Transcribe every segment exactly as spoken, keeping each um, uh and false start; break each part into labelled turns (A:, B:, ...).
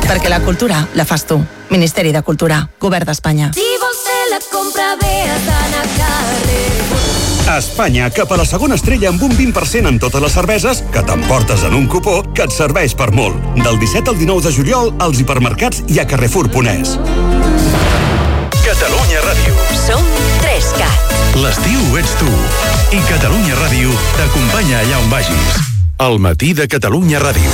A: Perquè la cultura la fas tu. Ministeri de Cultura, Govern d'Espanya.
B: Si vols fer la compra bé a anar a Carrefour.
C: A Espanya, cap a la segona estrella amb un vint per cent en totes les cerveses que t'emportes en un cupó que et serveix per molt. Del disset al dinou de juliol, als hipermercats i a Carrefour punt es.
D: Catalunya Ràdio.
E: Som tres cat.
D: L'estiu ets tu. I Catalunya Ràdio t'acompanya allà on vagis. El matí de Catalunya Ràdio.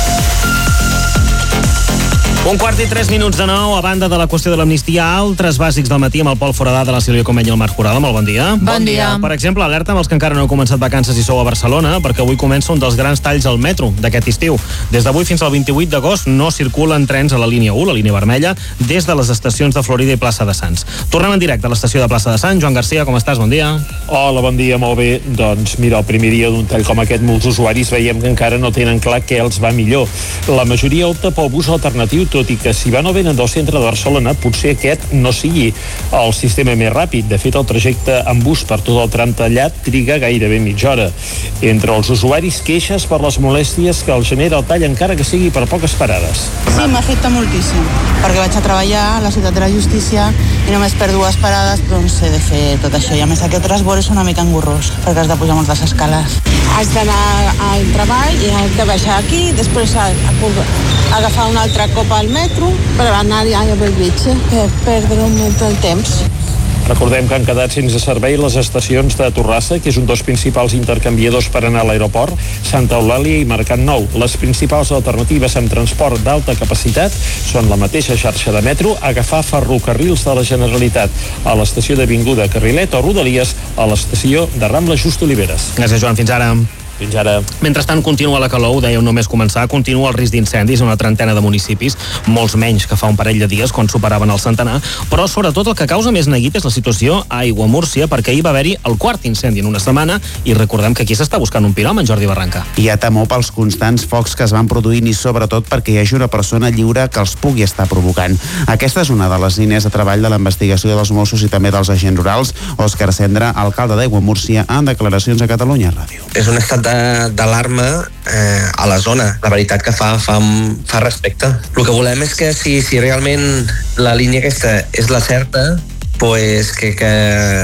F: Un quart i tres minuts de nou, a banda de la qüestió de l'amnistia, altres bàsics del matí amb el Pol Foradà de la Sílvia Comeny i el Marc Jurado. Molt bon dia.
G: Bon dia.
F: Per exemple, alerta amb els que encara no heu començat vacances i sou a Barcelona, perquè avui comença un dels grans talls al metro d'aquest estiu. Des d'avui fins al vint-i-vuit d'agost no circulen trens a la línia u, la línia vermella, des de les estacions de Florida i Plaça de Sants. Tornem en directe a l'estació de Plaça de Sants. Joan Garcia, com estàs? Bon dia.
H: Hola, bon dia, molt bé. Doncs mira, el primer dia d'un tall com aquest, molts usuaris veiem que encara no tenen clar què els va millor. La majoria opta pel bus alternatiu, tot i que si van o venen del centre de Barcelona, potser aquest no sigui el sistema més ràpid. De fet, el trajecte en bus per tot el tram tallat triga gairebé mitja hora. Entre els usuaris, queixes per les molèsties que els genera el tall, encara que sigui per poques parades.
I: Sí, m'afecta moltíssim, perquè vaig a treballar a la Ciutat de la Justícia i només per dues parades doncs he de fer tot això. I a més aquest transbord és una mica engorrós, perquè has de pujar moltes escales.
J: Has d'anar al treball i has de baixar aquí, després a, a, agafar un altre cop al metro per anar a Bellvitge, per perdre un munt de temps.
H: Recordem que han quedat sense servei les estacions de Torrassa, que és un dels principals intercanviadors per anar a l'aeroport, Santa Eulàlia i Mercat Nou. Les principals alternatives amb transport d'alta capacitat són la mateixa xarxa de metro, agafar ferrocarrils de la Generalitat a l'estació d'Avinguda Carrilet o Rodalies a l'estació de Rambla Just Oliveres.
F: Gràcies, Joan. Fins ara.
H: Fins ara.
F: Mentrestant, continua la calor, ho dèieu només començar, continua el risc d'incendis en una trentena de municipis, molts menys que fa un parell de dies quan superaven el centenar, però sobretot el que causa més neguit és la situació a Aiguamúrcia, perquè ahir va haver-hi el quart incendi en una setmana i recordem que aquí s'està buscant un piròman, Jordi Barranca.
K: Hi ha temor pels constants focs que es van produint i sobretot perquè hi hagi una persona lliure que els pugui estar provocant. Aquesta és una de les línies de treball de la investigació dels Mossos i també dels agents rurals. Òscar Cendra, alcalde d'Aiguamúrcia, en declaracions a Catalunya Ràdio.
L: És un estat d'alarma eh, a la zona. La veritat que fa, fa, fa respecte. El que volem és que si, si realment la línia aquesta és la certa, pues que, que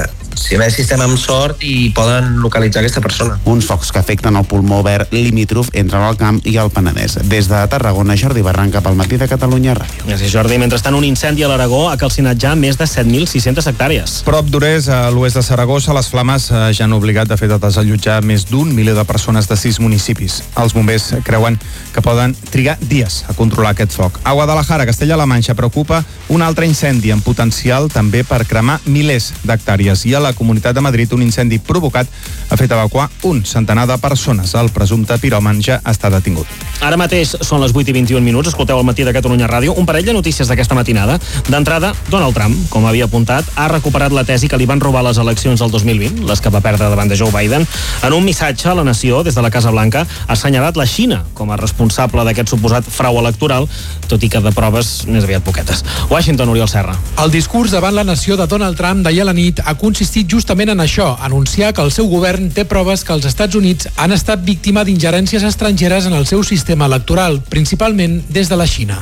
L: si a veure si estem amb sort i poden localitzar aquesta persona.
K: Uns focs que afecten el pulmó verd limítrof entre l'Alt Camp i el Penedès. Des de Tarragona, Jordi Barranca, pel matí de Catalunya Ràdio.
F: Gràcies, Jordi. Mentrestant, un incendi a l'Aragó ha calcinat ja més de set mil sis-centes hectàrees.
M: Prop d'Ores, a l'oest de Saragossa, les flames ja han obligat de fet a desallotjar més d'un miler de persones de sis municipis. Els bombers creuen que poden trigar dies a controlar aquest foc. A Guadalajara, Castella-La Manxa, preocupa un altre incendi en potencial també per cremar milers d'hectàrees. I a la Comunitat de Madrid, un incendi provocat ha fet evacuar un centenar de persones. El presumpte piròman ja està detingut.
F: Ara mateix són les vuit i vint-i-un minuts. Escolteu el matí de Catalunya Ràdio. Un parell de notícies d'aquesta matinada. D'entrada, Donald Trump, com havia apuntat, ha recuperat la tesi que li van robar les eleccions del dos mil vint, les que va perdre davant de Joe Biden. En un missatge a la nació, des de la Casa Blanca, ha assenyalat la Xina com a responsable d'aquest suposat frau electoral, tot i que de proves més aviat poquetes. Washington, Oriol Serra.
N: El discurs davant la nació de Donald Trump d'ahir a la nit ha consistit justament en això, anunciar que el seu govern té proves que els Estats Units han estat víctima d'ingerències estrangeres en el seu sistema electoral, principalment des de la Xina.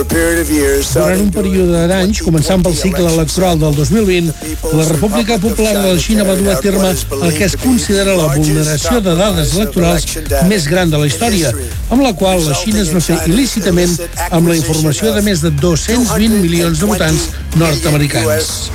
O: Durant un període d'anys, començant pel cicle electoral del dos mil vint, la República Popular de la Xina va dur a terme el que es considera la vulneració de dades electorals més gran de la història, amb la qual la Xina es va fer il·lícitament amb la informació de més de dos-cents vint milions de votants nord-americans.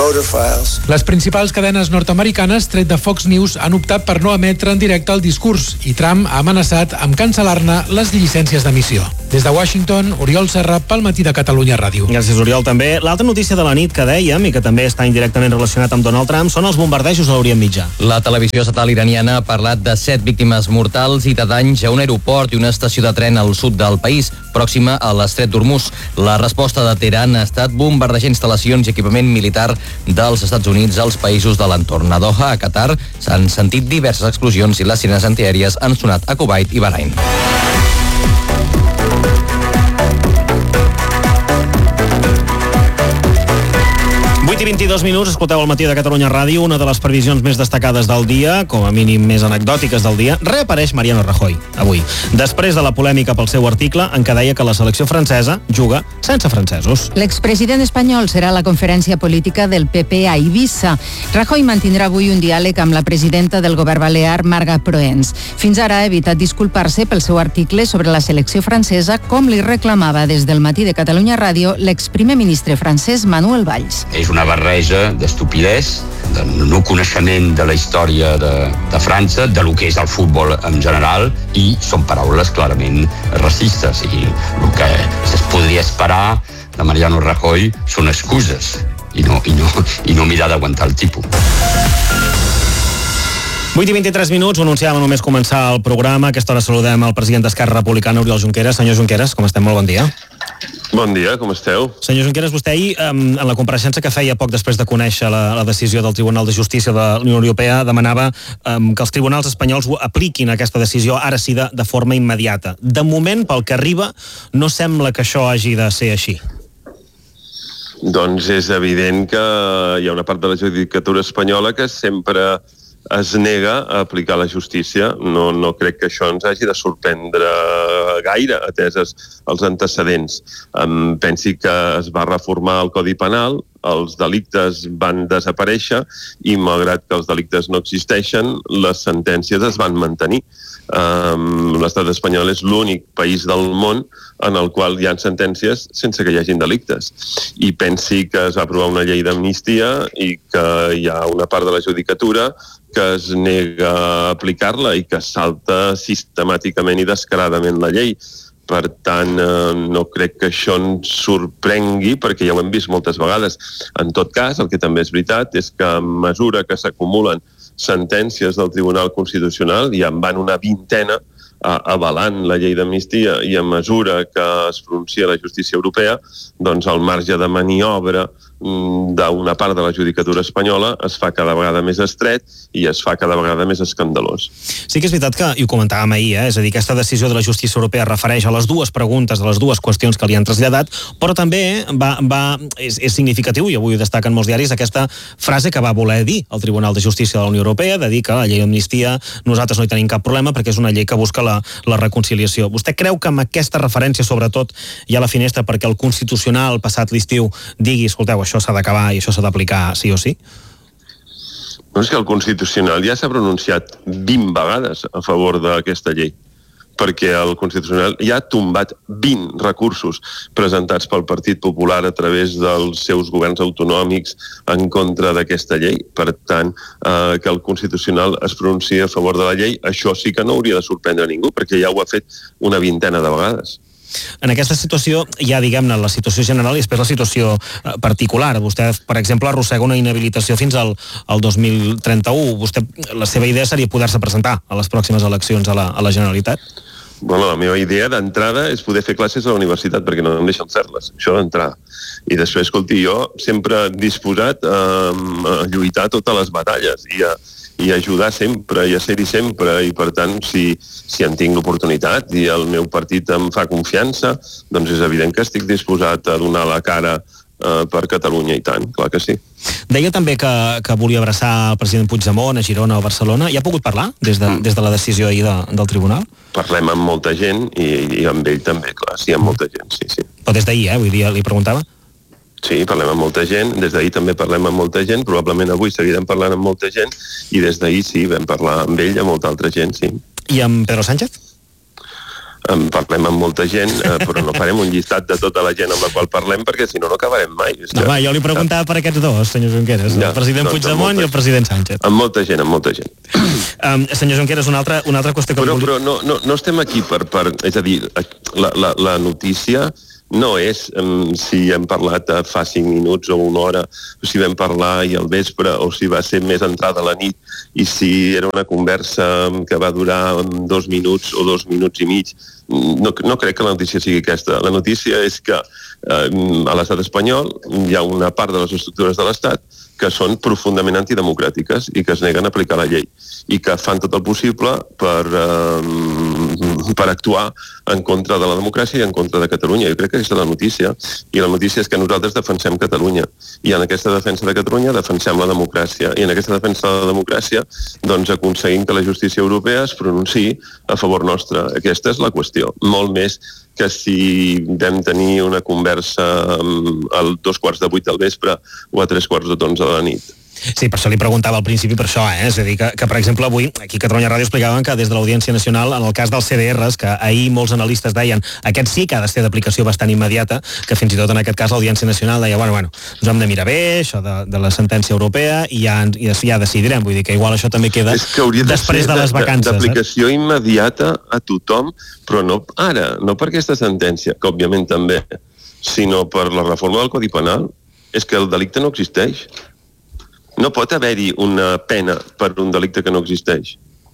N: Les principals cadenes nord-americanes, tret de Fox News, han optat per no emetre en directe el discurs i Trump ha amenaçat amb cancel·lar-ne les llicències d'emissió. Des de Washington, Oriol Serra, pel matí de Catalunya Ràdio.
F: Gràcies, Oriol. També l'altra notícia de la nit que dèiem i que també està indirectament relacionat amb Donald Trump són els bombardejos a l'Orient Mitjà.
P: La televisió estatal iraniana ha parlat de set víctimes mortals i de danys a un aeroport i una estació de tren al sud del país, pròxima a l'estret d'Hormuz. La resposta de Teheran ha estat bombardejar instal·lacions i equipament militar dels Estats Units als països de l'entorn. A Doha, a Qatar, s'han sentit diverses explosions i les sirenes antiaèries han sonat a Kuwait i Bahrain.
F: vuit i i vint-i-dos minuts, escolteu el Matí de Catalunya Ràdio. Una de les previsions més destacades del dia, com a mínim més anecdòtiques del dia, reapareix Mariano Rajoy, avui, després de la polèmica pel seu article en què deia que la selecció francesa juga sense francesos.
G: L'expresident espanyol serà a la conferència política del P P a Eivissa. Rajoy mantindrà avui un diàleg amb la presidenta del govern balear, Marga Proens. Fins ara ha evitat disculpar-se pel seu article sobre la selecció francesa, com li reclamava des del Matí de Catalunya Ràdio l'exprimer ministre francès Manuel Valls.
Q: És una barreja d'estupidesa, de no coneixement de la història de, de França, de lo que és el futbol en general, i són paraules clarament racistes. I el que es podria esperar de Mariano Rajoy són excuses i no, i no, i no mirar d'aguantar el tipus.
F: vuit i vint-i-tres minuts, ho anunciàvem només començar el programa. A aquesta hora saludem el president d'Esquerra Republicana, Oriol Junqueras. Senyor Junqueras, com estem? Molt bon dia.
R: Bon dia, com esteu?
F: Senyor Junqueras, vostè ahir, en la compareixença que feia poc després de conèixer la, la decisió del Tribunal de Justícia de la Unió Europea, demanava um, que els tribunals espanyols apliquin aquesta decisió, ara sí, de, de forma immediata. De moment, pel que arriba, no sembla que això hagi de ser així.
R: Doncs és evident que hi ha una part de la judicatura espanyola que sempre es nega a aplicar la justícia. No, no crec que això ens hagi de sorprendre gaire, ateses els antecedents. Um, pensi que es va reformar el Codi Penal, els delictes van desaparèixer i, malgrat que els delictes no existeixen, les sentències es van mantenir. Um, l'estat espanyol és l'únic país del món en el qual hi ha sentències sense que hi hagin delictes. I pensi que es va aprovar una llei d'amnistia i que hi ha una part de la judicatura que es nega a aplicar-la i que salta sistemàticament i descaradament la llei. Per tant, eh, no crec que això ens sorprengui, perquè ja ho hem vist moltes vegades. En tot cas, el que també és veritat és que a mesura que s'acumulen sentències del Tribunal Constitucional, i en van una vintena eh, avalant la llei d'amnistia, i a mesura que es pronuncia la justícia europea, doncs el marge de maniobra d'una part de la judicatura espanyola es fa cada vegada més estret i es fa cada vegada més escandalós.
F: Sí que és veritat que, i ho comentàvem ahir, eh? és a dir, aquesta decisió de la justícia europea refereix a les dues preguntes, a les dues qüestions que li han traslladat, però també va, va, és, és significatiu, i avui ho destaquen molts diaris, aquesta frase que va voler dir el Tribunal de Justícia de la Unió Europea, de dir que la llei d'amnistia nosaltres no hi tenim cap problema perquè és una llei que busca la, la reconciliació. Vostè creu que amb aquesta referència, sobretot, hi ha la finestra perquè el Constitucional, passat l'estiu, digui, escolteu, això s'ha d'acabar i això s'ha d'aplicar sí o sí?
R: No, és que el Constitucional ja s'ha pronunciat vint vegades a favor d'aquesta llei, perquè el Constitucional ja ha tombat vint recursos presentats pel Partit Popular a través dels seus governs autonòmics en contra d'aquesta llei. Per tant, eh, que el Constitucional es pronunciï a favor de la llei, això sí que no hauria de sorprendre ningú, perquè ja ho ha fet una vintena de vegades.
F: En aquesta situació hi ha, diguem-ne, la situació general i després la situació particular. Vostè, per exemple, arrossega una inhabilitació fins al, al dos mil trenta-u. Vostè, la seva idea seria poder-se presentar a les pròximes eleccions a la, a la Generalitat?
R: Bueno, la meva idea d'entrada és poder fer classes a la universitat perquè no em deixen fer-les, això d'entrada. I després, escolti, jo sempre disposat a, a lluitar totes les batalles i a, i ajudar sempre, i a ser-hi sempre, i per tant, si, si en tinc l'oportunitat i el meu partit em fa confiança, doncs és evident que estic disposat a donar la cara eh, per Catalunya, i tant, clar que sí.
F: Deia també que, que volia abraçar el president Puigdemont a Girona o a Barcelona. Hi ha pogut parlar des de, des de la decisió ahir de, del tribunal?
R: Parlem amb molta gent i, i amb ell també, clar, sí, amb molta gent, sí, sí.
F: Però des d'ahir, eh? Vull dir, li preguntava?
R: Sí, parlem amb molta gent, des d'ahir també parlem amb molta gent, probablement avui seguirem parlant amb molta gent, i des d'ahir sí, vam parlar amb ell, amb molta altra gent, sí.
F: I amb Pedro Sánchez?
R: En parlem amb molta gent, eh, però no farem un llistat de tota la gent amb la qual parlem, perquè si no, no acabarem mai.
F: No, va, jo li preguntava per aquests dos, senyor Junqueras, ja, el president doncs, Puigdemont i el president Sánchez.
R: Amb molta gent, amb molta gent.
F: Um, senyor Junqueras, una altra, una altra qüestió que...
R: Però, però no, no, no estem aquí per, per... És a dir, la, la, la notícia no és um, si hem parlat fa cinc minuts o una hora, o si vam parlar i al vespre, o si va ser més entrada a la nit, i si era una conversa que va durar dos minuts o dos minuts i mig. No, no crec que la notícia sigui aquesta. La notícia és que eh, a l'estat espanyol hi ha una part de les estructures de l'estat que són profundament antidemocràtiques i que es neguen a aplicar la llei i que fan tot el possible per eh, per actuar en contra de la democràcia i en contra de Catalunya. Jo crec que aquesta és la notícia, i la notícia és que nosaltres defensem Catalunya, i en aquesta defensa de Catalunya defensem la democràcia, i en aquesta defensa de la democràcia doncs aconseguim que la justícia europea es pronunciï a favor nostre. Aquesta és la qüestió, molt més que si vam tenir una conversa a dos quarts de vuit del vespre o a tres quarts de onze de la nit.
F: Sí, per això li preguntava al principi per això, eh? És a dir, que, que per exemple avui aquí a Catalunya Ràdio explicaven que des de l'Audiència Nacional, en el cas dels C D Rs, que ahir molts analistes deien aquest sí que ha de ser d'aplicació bastant immediata, que fins i tot en aquest cas l'Audiència Nacional deia, bueno, bueno, ens hem de mirar bé, això de, de la sentència europea, i ja, i ja decidirem, vull dir que igual això també queda de després de les vacances.
R: D'aplicació eh? immediata a tothom, però no ara, no per aquesta sentència, que òbviament també, sinó per la reforma del Codi Penal. És que el delicte no existeix. No pot haver-hi una pena per un delicte que no existeix.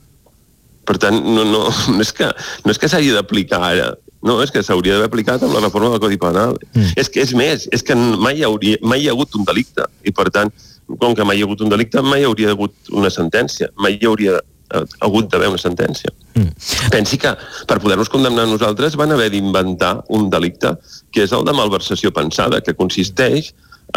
R: Per tant, no, no, no és que, no és que s'hagi d'aplicar ara, no, és que s'hauria d'haver aplicat amb la reforma del Codi Penal. Mm. És que és més, és que mai hi, hauria, mai hi ha hagut un delicte, i per tant, com que mai hi ha hagut un delicte, mai hi hauria hagut una sentència, mai hi hauria hagut d'haver una sentència. Mm. Pensi que per poder-nos condemnar a nosaltres van haver d'inventar un delicte que és el de malversació pensada, que consisteix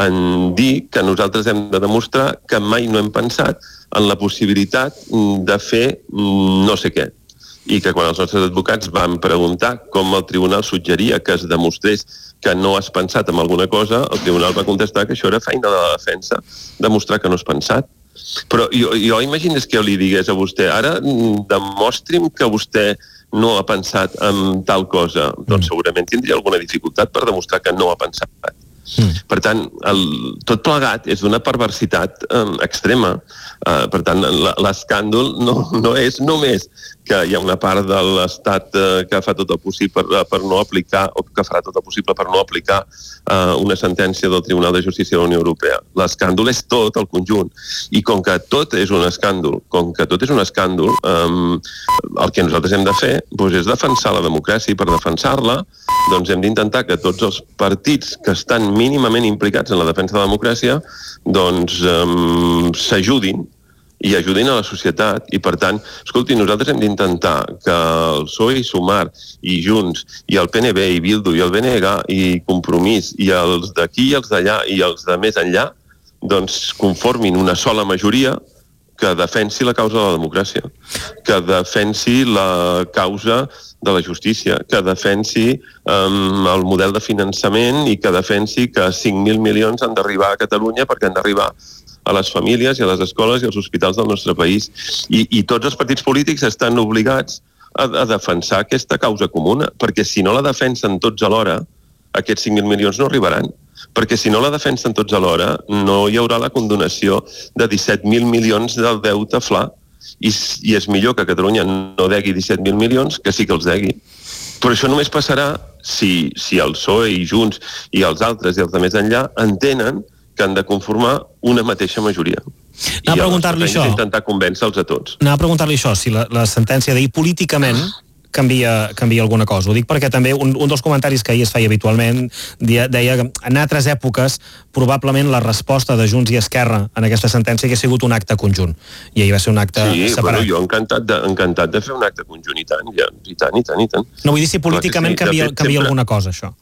R: en dir que nosaltres hem de demostrar que mai no hem pensat en la possibilitat de fer no sé què. I que quan els nostres advocats van preguntar com el tribunal suggeria que es demostrés que no has pensat en alguna cosa, el tribunal va contestar que això era feina de la defensa, demostrar que no has pensat. Però jo, jo imagines que jo li digués a vostè, ara demostri'm que vostè no ha pensat en tal cosa. Doncs segurament tindria alguna dificultat per demostrar que no ha pensat. Mm. Per tant, el, tot plegat és d'una perversitat eh, extrema. Eh, per tant, l'escàndol no, no és només que hi ha una part de l'Estat eh, que fa tot el possible per, per no aplicar, o que farà tot el possible per no aplicar eh, una sentència del Tribunal de Justícia de la Unió Europea. L'escàndol és tot el conjunt. I com que tot és un escàndol, com que tot és un escàndol, eh, el que nosaltres hem de fer doncs, és defensar la democràcia, i per defensar-la doncs hem d'intentar que tots els partits que estan mínimament implicats en la defensa de la democràcia doncs um, s'ajudin i ajudin a la societat. I per tant, escolti, nosaltres hem d'intentar que el P S O E i Sumar i Junts i el P N B i Bildu i el B N G i Compromís i els d'aquí i els d'allà i els de més enllà doncs conformin una sola majoria que defensi la causa de la democràcia, que defensi la causa de la justícia, que defensi um, el model de finançament i que defensi que cinc mil milions han d'arribar a Catalunya perquè han d'arribar a les famílies i a les escoles i als hospitals del nostre país. I, i tots els partits polítics estan obligats a, a defensar aquesta causa comuna, perquè si no la defensen tots alhora, aquests cinc mil milions no arribaran. Perquè si no la defensen tots alhora, no hi haurà la condonació de disset mil milions del deute fla. I, i és millor que Catalunya no degui disset mil milions que sí que els degui. Però això només passarà si, si el P S O E i Junts i els altres i els de més enllà entenen que han de conformar una mateixa majoria.
F: Anar a preguntar-li això.
R: I intentar convèncer-los a tots.
F: Anar a preguntar-li això, si la, la sentència d'ahir políticament canvia, canvia alguna cosa. Ho dic perquè també un, un dels comentaris que ahir es feia habitualment deia, deia que en altres èpoques probablement la resposta de Junts i Esquerra en aquesta sentència hauria sigut un acte conjunt. I ahir va ser un acte
R: sí,
F: separat.
R: Sí, jo encantat de, encantat de fer un acte conjunt i tant, ja, i tant, i tant, i tant.
F: No vull dir si políticament sí. canvia, fet, canvia sempre, alguna cosa, això.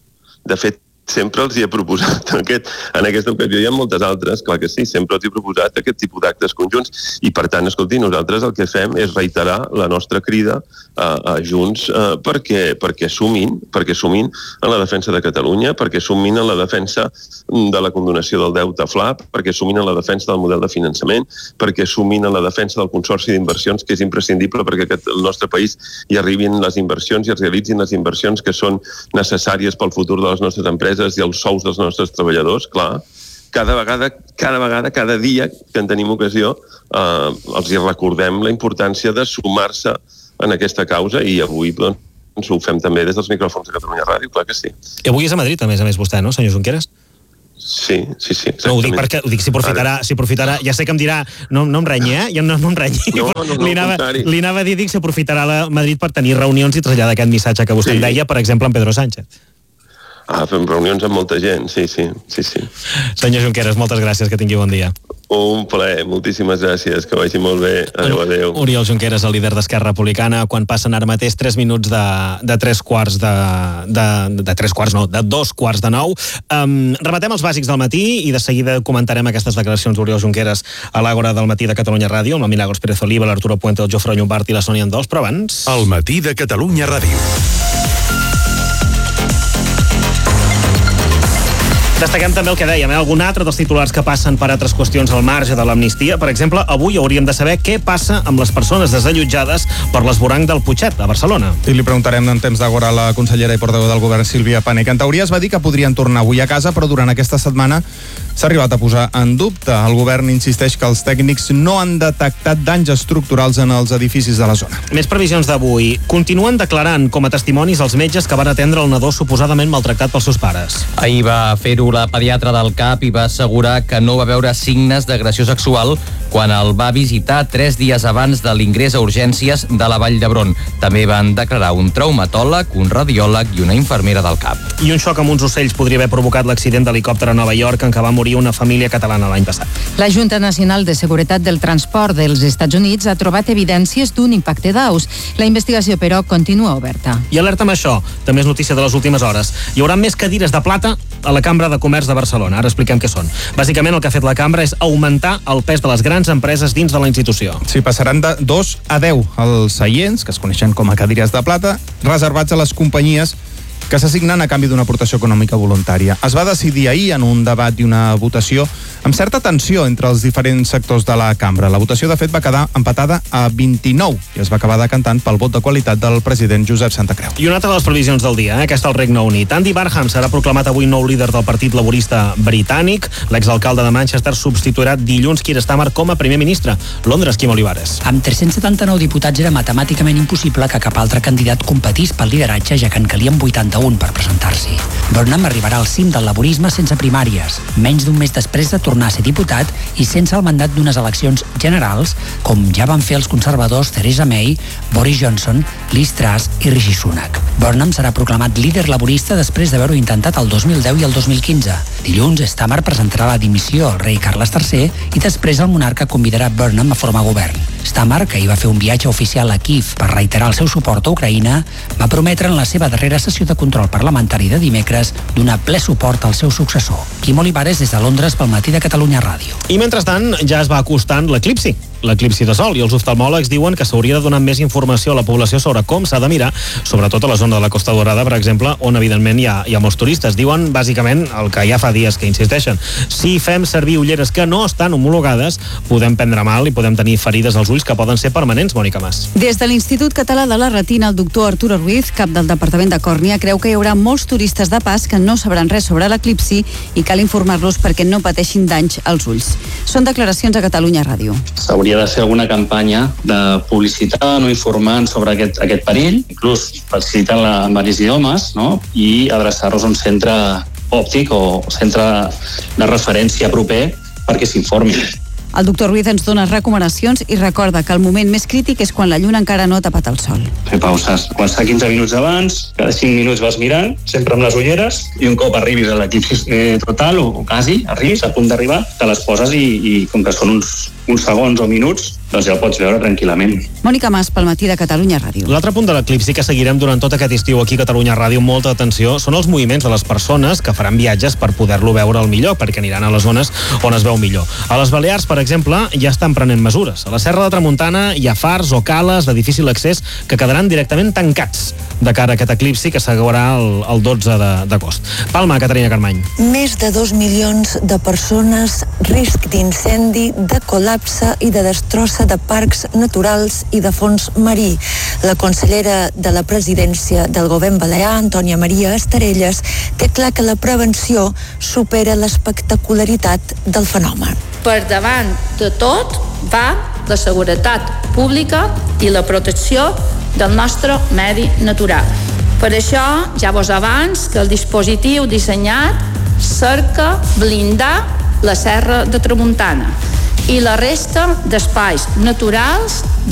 R: De fet, sempre els hi he proposat aquest, en aquesta ocasió i en moltes altres, clar que sí, sempre els he proposat aquest tipus d'actes conjunts i per tant, escolti, nosaltres el que fem és reiterar la nostra crida a, a Junts eh, perquè, perquè sumin perquè sumin en la defensa de Catalunya, perquè sumin en la defensa de la condonació del deute F L A P, perquè sumin en la defensa del model de finançament, perquè sumin en la defensa del consorci d'inversions, que és imprescindible perquè el nostre país hi arribin les inversions i es realitzin les inversions que són necessàries pel futur de les nostres empreses i els sous dels nostres treballadors, clar. Cada vegada, cada vegada, cada dia que en tenim ocasió, eh, els hi recordem la importància de sumar-se en aquesta causa i avui doncs, ho fem també des dels micròfons de Catalunya Ràdio, clar que sí.
F: I avui és a Madrid, a més a més, vostè, no, senyor Junqueras?
R: Sí, sí, sí, exactament.
F: No, ho dic perquè, ho dic, si aprofitarà, si aprofitarà, ja sé que em dirà, no, no em renyi, eh? Ja no, no em renyi.
R: No, no, no,
F: li, anava, li anava a dir, dic, si aprofitarà la Madrid per tenir reunions i traslladar aquest missatge que vostè sí. em deia, per exemple, en Pedro Sánchez.
R: Ah, fem reunions amb molta gent, sí, sí, sí, sí.
F: Senyor Junqueras, moltes gràcies, que tingui bon dia.
R: Un plaer, moltíssimes gràcies, que vagi molt bé. Adéu, adéu.
F: Oriol Junqueras, el líder d'Esquerra Republicana, quan passen ara mateix tres minuts de, de tres quarts de, de, de tres quarts, no, de dos quarts de nou. Um, rematem els bàsics del matí i de seguida comentarem aquestes declaracions d'Oriol Junqueras a l'Àgora del matí de Catalunya Ràdio, amb la Milagros Pérez Oliva, l'Arturo Puente, el Jofre Llombart i la Sònia Andols, però abans...
D: El matí de Catalunya Ràdio.
F: Destaquem també el que dèiem, eh? Algun altre dels titulars que passen per altres qüestions al marge de l'amnistia. Per exemple, avui hauríem de saber què passa amb les persones desallotjades per l'esvoranc del Putxet, a Barcelona.
M: I li preguntarem en temps d'agora a la consellera i portaveu del govern, Sílvia Pané, que en teoria es va dir que podrien tornar avui a casa, però durant aquesta setmana s'ha arribat a posar en dubte. El govern insisteix que els tècnics no han detectat danys estructurals en els edificis de la zona.
F: Més previsions d'avui. Continuen declarant com a testimonis els metges que van atendre el nadó suposadament maltractat pels seus pares.
P: Ahir va fer-ho la pediatra del C A P i va assegurar que no va veure signes d'agressió sexual quan el va visitar tres dies abans de l'ingrés a urgències de la Vall d'Hebron. També van declarar un traumatòleg, un radiòleg i una infermera del C A P.
F: I un xoc amb uns ocells podria haver provocat l'accident d'helicòpter a Nova York en què va morir una família catalana l'any passat.
G: La Junta Nacional de Seguretat del Transport dels Estats Units ha trobat evidències d'un impacte d'aus. La investigació, però, continua oberta.
F: I alerta amb això, també és notícia de les últimes hores. Hi haurà més cadires de plata a la Cambra de Comerç de Barcelona. Ara expliquem què són. Bàsicament el que ha fet la Cambra és augmentar el pes de les grans empreses dins de la institució.
M: Sí, passaran de dos a deu els seients, que es coneixen com a cadires de plata, reservats a les companyies que s'assignen a canvi d'una aportació econòmica voluntària. Es va decidir ahir en un debat i una votació amb certa tensió entre els diferents sectors de la cambra. La votació, de fet, va quedar empatada a vint-i-nou i es va acabar decantant pel vot de qualitat del president Josep Santacreu.
F: I una altra de les previsions del dia, eh? Aquesta al Regne Unit. Andy Barham serà proclamat avui nou líder del Partit Laborista Britànic. L'exalcalde de Manchester substituirà dilluns Keir Starmer com a primer ministre. Londres, Quim Olivares.
S: Amb tres-cents setanta-nou diputats era matemàticament impossible que cap altre candidat competís pel lideratge, ja que en calien vuitanta-un per presentar-s'hi. Burnham arribarà al cim del laborisme sense primàries, menys d'un mes després de tornar a ser diputat i sense el mandat d'unes eleccions generals, com ja van fer els conservadors Theresa May, Boris Johnson, Liz Truss i Rishi Sunak. Burnham serà proclamat líder laborista després d'haver-ho intentat el dos mil deu i el dos mil quinze. Dilluns, Starmer presentarà la dimissió al rei Carles tercer i després el monarca convidarà Burnham a formar govern. Starmer, que hi va fer un viatge oficial a Kiev per reiterar el seu suport a Ucraïna, va prometre en la seva darrera sessió de control parlamentari de dimecres donar ple suport al seu successor. Quim Olivares, des de Londres, pel matí de Catalunya Ràdio.
F: I mentrestant ja es va acostant l'eclipsi. l'eclipsi de sol, i els oftalmòlegs diuen que s'hauria de donar més informació a la població sobre com s'ha de mirar, sobretot a la zona de la Costa Dorada, per exemple, on evidentment hi ha, hi ha molts turistes. Diuen bàsicament el que ja fa dies que insisteixen: si fem servir ulleres que no estan homologades, podem prendre mal i podem tenir ferides als ulls que poden ser permanents. Mònica Mas.
T: Des de l'Institut Català de la Retina, el doctor Arturo Ruiz, cap del Departament de Còrnia, creu que hi haurà molts turistes de pas que no sabran res sobre l'eclipsi i cal informar-los perquè no pateixin danys als ulls. Són declaracions a Catalunya Ràdio.
U: S'hauria de fer alguna campanya de publicitat, no, informant sobre aquest, aquest perill, inclús facilitant-la en diversos idiomes, no? I adreçar-los a un centre òptic o centre de referència proper perquè s'informi.
T: El doctor Ruiz ens dona recomanacions i recorda que el moment més crític és quan la lluna encara no ha tapat el sol.
U: Fer pauses. Quan està quinze minuts abans, cada cinc minuts vas mirant, sempre amb les ulleres, i un cop arribis a l'eclipsi eh, total, o, o quasi, arribis a punt d'arribar, te les poses i, i com que són uns, uns segons o minuts, doncs ja el pots veure tranquil·lament.
T: Mònica Mas, pel matí de Catalunya Ràdio.
F: L'altre punt de l'eclipsi que seguirem durant tot aquest estiu aquí a Catalunya Ràdio, molta atenció, són els moviments de les persones que faran viatges per poder-lo veure al millor, perquè aniran a les zones on es veu millor. A les Balears, per exemple, ja estan prenent mesures. A la Serra de Tramuntana hi ha fars o cales de difícil accés que quedaran directament tancats de cara a aquest eclipsi que s'acabarà el, el dotze d'agost. Palma, Caterina Carmany.
V: Més de dos milions de persones, risc d'incendi, de col·lapse i de destrossa de parcs naturals i de fons marí. La consellera de la presidència del govern balear, Antònia Maria Estarelles, té clar que la prevenció supera l'espectacularitat del fenomen.
W: Per davant de tot va la seguretat pública i la protecció del nostre medi natural. Per això, ja vos abans que el dispositiu dissenyat cerca blindar la Serra de Tramuntana i la resta d'espais naturals